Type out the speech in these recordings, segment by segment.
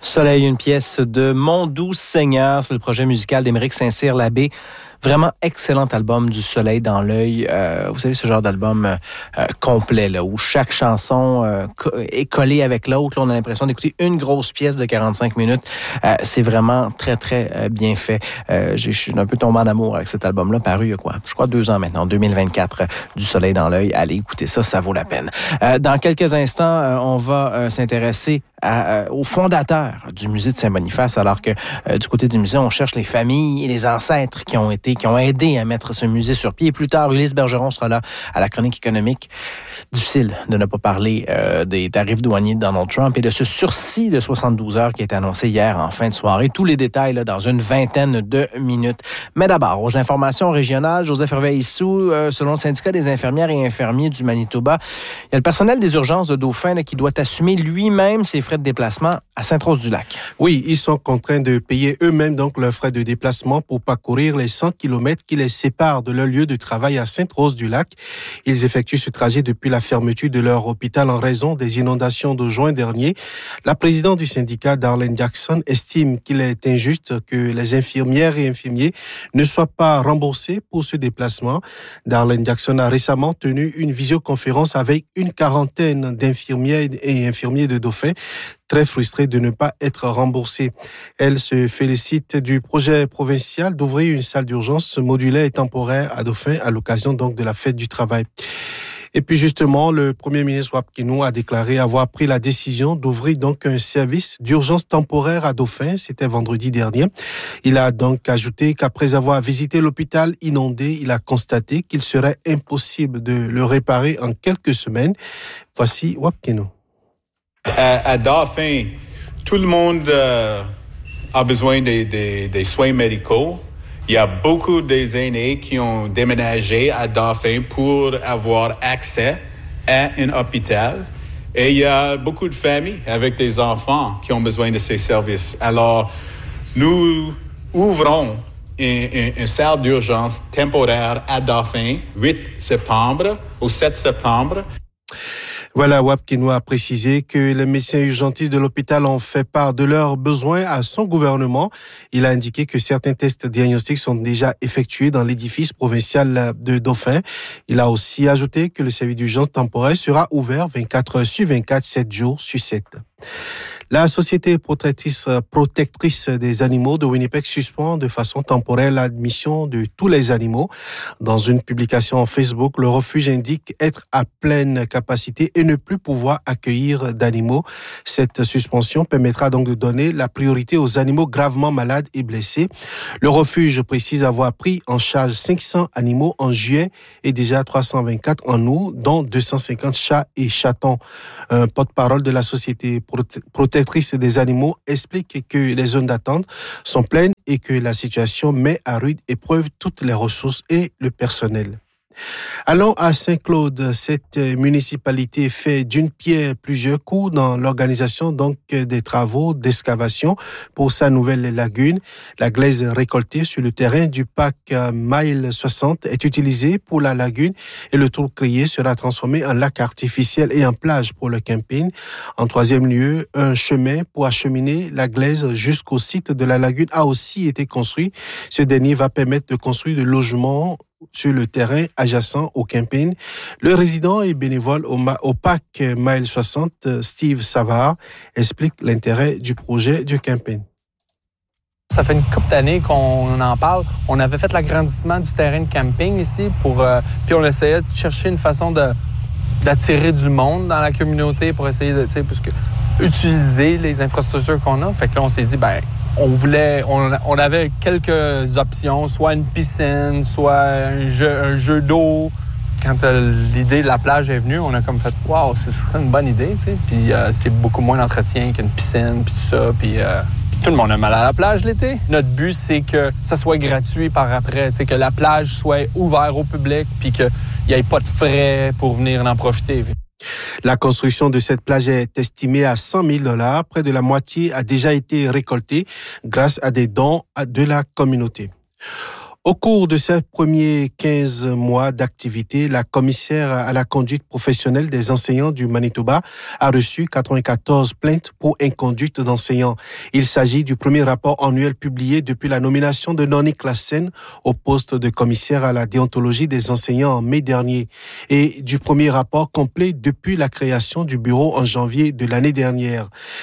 Soleil, une pièce de Mon doux Seigneur, c'est le projet musical d'Émeric Saint-Cyr-Labbé. Vraiment excellent album du Soleil dans l'œil. Vous savez, ce genre d'album complet, là, où chaque chanson est collée avec l'autre. Là, on a l'impression d'écouter une grosse pièce de 45 minutes. C'est vraiment très, très bien fait. Je suis un peu tombé en amour avec cet album-là, paru il y a quoi? Je crois 2 ans maintenant, 2024, du Soleil dans l'œil. Allez écouter ça, ça vaut la peine. Dans quelques instants, on va s'intéresser au fondateur du musée de Saint-Boniface, alors que du côté du musée, on cherche les familles et les ancêtres qui ont aidé à mettre ce musée sur pied. Et plus tard, Ulysse Bergeron sera là à la chronique économique. Difficile de ne pas parler des tarifs douaniers de Donald Trump et de ce sursis de 72 heures qui a été annoncé hier en fin de soirée. Tous les détails là, dans une vingtaine de minutes. Mais d'abord, aux informations régionales, Joseph Hervé-Issou, selon le syndicat des infirmières et infirmiers du Manitoba, il y a le personnel des urgences de Dauphin là, qui doit assumer lui-même ses frais de déplacement à Sainte-Rose-du-Lac. Oui, ils sont contraints de payer eux-mêmes donc leurs frais de déplacement pour parcourir les 100 kilomètres qui les séparent de leur lieu de travail à Sainte-Rose-du-Lac. Ils effectuent ce trajet depuis la fermeture de leur hôpital en raison des inondations de juin dernier. La présidente du syndicat, Darlene Jackson, estime qu'il est injuste que les infirmières et infirmiers ne soient pas remboursés pour ce déplacement. Darlene Jackson a récemment tenu une visioconférence avec une quarantaine d'infirmières et infirmiers de Dauphin, très frustrés de ne pas être remboursés. Elle se félicite du projet provincial d'ouvrir une salle d'urgence modulaire et temporaire à Dauphin à l'occasion donc de la fête du travail. Et puis justement, le premier ministre Wap Kineau a déclaré avoir pris la décision d'ouvrir donc un service d'urgence temporaire à Dauphin. C'était vendredi dernier. Il a donc ajouté qu'après avoir visité l'hôpital inondé, il a constaté qu'il serait impossible de le réparer en quelques semaines. Voici Wap Kineau. À Dauphin, tout le monde a besoin des soins médicaux. Il y a beaucoup des aînés qui ont déménagé à Dauphin pour avoir accès à un hôpital. Et il y a beaucoup de familles avec des enfants qui ont besoin de ces services. Alors, nous ouvrons une salle d'urgence temporaire à Dauphin, 8 septembre au 7 septembre. Voilà, Wap Kineau a précisé que les médecins urgentistes de l'hôpital ont fait part de leurs besoins à son gouvernement. Il a indiqué que certains tests diagnostiques sont déjà effectués dans l'édifice provincial de Dauphin. Il a aussi ajouté que le service d'urgence temporaire sera ouvert 24 heures sur 24, 7 jours sur 7. La Société protectrice des animaux de Winnipeg suspend de façon temporaire l'admission de tous les animaux. Dans une publication en Facebook, le refuge indique être à pleine capacité et ne plus pouvoir accueillir d'animaux. Cette suspension permettra donc de donner la priorité aux animaux gravement malades et blessés. Le refuge précise avoir pris en charge 500 animaux en juillet et déjà 324 en août, dont 250 chats et chatons. Un porte-parole de la Société protectrice des animaux explique que les zones d'attente sont pleines et que la situation met à rude épreuve toutes les ressources et le personnel. Allons à Saint-Claude. Cette municipalité fait d'une pierre plusieurs coups dans l'organisation donc des travaux d'excavation pour sa nouvelle lagune. La glaise récoltée sur le terrain du parc Mile 60 est utilisée pour la lagune et le trou créé sera transformé en lac artificiel et en plage pour le camping. En troisième lieu, un chemin pour acheminer la glaise jusqu'au site de la lagune a aussi été construit. Ce dernier va permettre de construire des logements sur le terrain adjacent au camping. Le résident et bénévole au parc Mile 60, Steve Savard, explique l'intérêt du projet du camping. Ça fait une couple d'années qu'on en parle. On avait fait l'agrandissement du terrain de camping ici puis on essayait de chercher une façon d'attirer du monde dans la communauté pour essayer de, utiliser les infrastructures qu'on a. Fait que là, on s'est dit, on avait quelques options, soit une piscine, soit un jeu d'eau. Quand l'idée de la plage est venue, on a comme fait « Wow, ce serait une bonne idée, tu sais. » Puis c'est beaucoup moins d'entretien qu'une piscine, puis tout ça. Puis tout le monde aime aller à la plage l'été. Notre but, c'est que ça soit gratuit par après, tu sais, que la plage soit ouverte au public, puis qu'il n'y ait pas de frais pour venir en profiter. La construction de cette plage est estimée à 100 000 $. Près de la moitié a déjà été récoltée grâce à des dons de la communauté. Au cours de ses premiers 15 mois d'activité, la commissaire à la conduite professionnelle des enseignants du Manitoba a reçu 94 plaintes pour inconduite d'enseignants. Il s'agit du premier rapport annuel publié depuis la nomination de Noni Classen au poste de commissaire à la déontologie des enseignants en mai dernier et du premier rapport complet depuis la création du bureau en janvier de l'année dernière.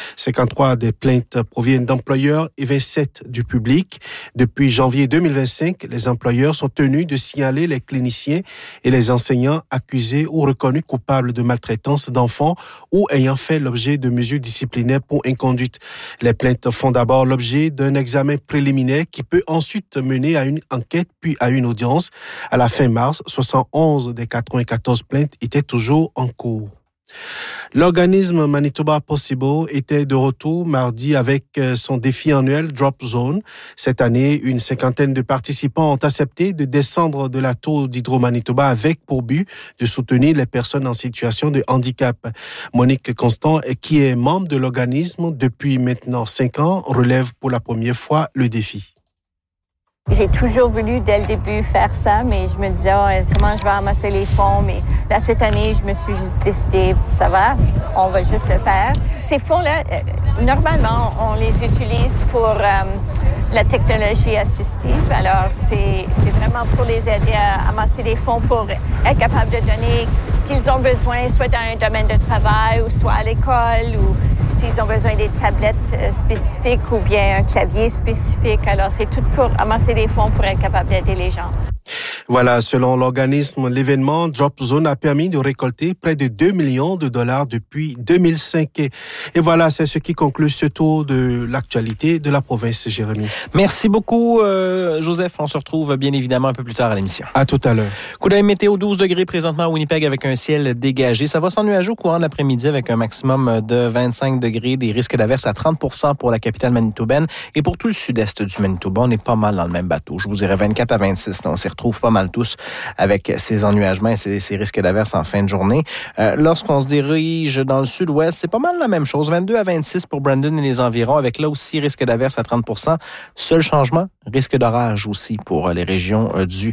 53 des plaintes proviennent d'employeurs et 27 du public. Depuis janvier 2025, les employeurs sont tenus de signaler les cliniciens et les enseignants accusés ou reconnus coupables de maltraitance d'enfants ou ayant fait l'objet de mesures disciplinaires pour inconduite. Les plaintes font d'abord l'objet d'un examen préliminaire qui peut ensuite mener à une enquête puis à une audience. À la fin mars, 71 des 94 plaintes étaient toujours en cours. L'organisme Manitoba Possible était de retour mardi avec son défi annuel Drop Zone. Cette année, une cinquantaine de participants ont accepté de descendre de la tour d'Hydro-Manitoba avec pour but de soutenir les personnes en situation de handicap. Monique Constant, qui est membre de l'organisme depuis maintenant 5 ans, relève pour la première fois le défi. J'ai toujours voulu, dès le début, faire ça, mais je me disais, comment je vais amasser les fonds? Mais là, cette année, je me suis juste décidé, ça va, on va juste le faire. Ces fonds-là, normalement, on les utilise pour la technologie assistive. Alors, c'est vraiment pour les aider à amasser des fonds pour être capable de donner ce qu'ils ont besoin, soit dans un domaine de travail, ou soit à l'école, ou s'ils ont besoin des tablettes spécifiques ou bien un clavier spécifique. Alors, c'est tout pour amasser des fonds pour être capable d'aider les gens. Voilà, selon l'organisme, l'événement Drop Zone a permis de récolter près de 2 millions de dollars depuis 2005. Et voilà, c'est ce qui conclut ce tour de l'actualité de la province, Jérémy. Merci beaucoup, Joseph. On se retrouve bien évidemment un peu plus tard à l'émission. À tout à l'heure. Coup d'œil météo, 12 degrés présentement à Winnipeg avec un ciel dégagé. Ça va s'ennuager au courant de l'après-midi avec un maximum de 25 degrés, des risques d'averse à 30% pour la capitale manitobaine. Et pour tout le sud-est du Manitoba, on est pas mal dans le même bateau. Je vous dirais 24 à 26. On s'y retrouve pas mal tous avec ces ennuagements et ces risques d'averse en fin de journée. Lorsqu'on se dirige dans le sud-ouest, c'est pas mal la même chose. 22 à 26 pour Brandon et les environs, avec là aussi risque d'averse à 30%. Seul changement, risque d'orage aussi pour les régions du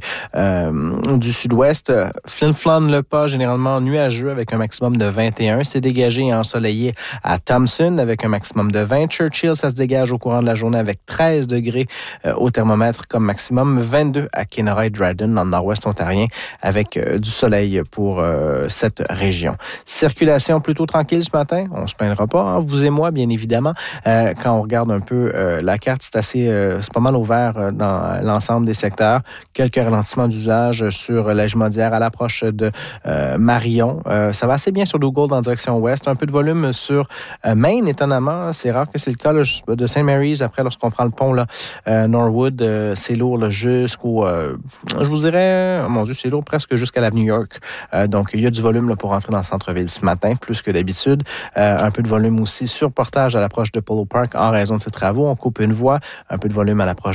sud-ouest. Flin-Flon-le-Pas, généralement nuageux avec un maximum de 21. C'est dégagé et ensoleillé à Thompson avec un maximum de 20. Churchill, ça se dégage au courant de la journée avec 13 degrés au thermomètre comme maximum. 22 à Kenora-Dryden dans le nord-ouest ontarien avec du soleil pour cette région. Circulation plutôt tranquille ce matin. On se plaindra pas, hein, vous et moi, bien évidemment. Quand on regarde un peu la carte, c'est pas mal ouvert dans l'ensemble des secteurs. Quelques ralentissements d'usage sur la Jumaudière à l'approche de Marion. Ça va assez bien sur Dougald en direction ouest. Un peu de volume sur Maine, étonnamment. C'est rare que c'est le cas là, de St. Mary's. Après, lorsqu'on prend le pont là, Norwood, c'est lourd là, jusqu'au... je vous dirais, mon Dieu, c'est lourd presque jusqu'à l'avenue York. Donc, il y a du volume là, pour entrer dans le centre-ville ce matin, plus que d'habitude. Un peu de volume aussi sur Portage à l'approche de Polo Park en raison de ces travaux. On coupe une voie. Un peu de volume à l'approche